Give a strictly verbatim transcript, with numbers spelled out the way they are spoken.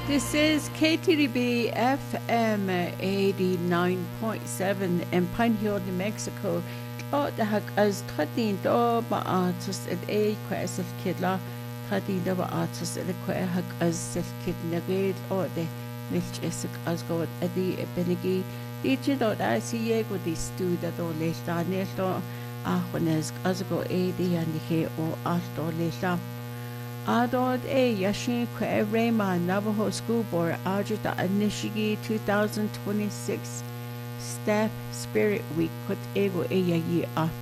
This is K T D B F M eighty-nine point seven in Pine Hill, New Mexico. Oh, the heck, as Tadin Doba artist at a quest of Kidla, Tadin Doba artist at the quack as Sif Kid Nagade or the Milch Essex as go at the Benegi. Did not I see ye with the stew that all later, Neto, Ahones, as go A D and the hair or Alto later. Adod A Yashin Kwe Rema Navajo School Board Ajita Anishigi twenty twenty-six Staff Spirit Week Kut Ego Eya Yi